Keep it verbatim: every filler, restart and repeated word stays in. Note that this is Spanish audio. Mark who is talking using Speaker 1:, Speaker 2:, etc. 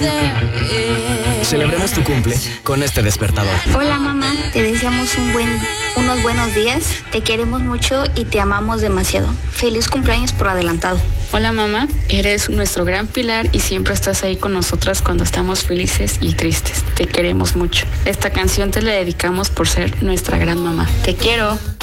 Speaker 1: Celebremos tu cumple con este despertador.
Speaker 2: Hola mamá, te deseamos un buen, unos buenos días, te queremos mucho y te amamos demasiado. Feliz cumpleaños por adelantado.
Speaker 3: Hola mamá, eres nuestro gran pilar y siempre estás ahí con nosotras cuando estamos felices y tristes. Te queremos mucho. Esta canción te la dedicamos por ser nuestra gran mamá. Te quiero.